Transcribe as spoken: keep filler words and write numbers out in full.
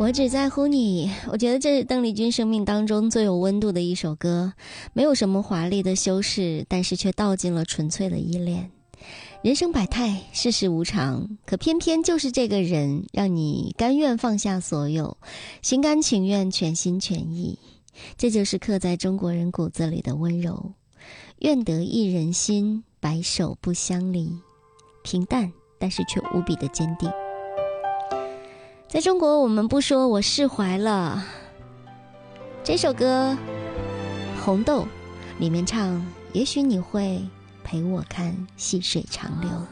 我只在乎你，我觉得这是邓丽君生命当中最有温度的一首歌，没有什么华丽的修饰，但是却道尽了纯粹的依恋。人生百态，世事无常，可偏偏就是这个人，让你甘愿放下所有，心甘情愿，全心全意。这就是刻在中国人骨子里的温柔。愿得一人心，白首不相离。平淡，但是却无比的坚定。在中国，我们不说我释怀了。这首歌《红豆》里面唱，也许你会陪我看细水长流。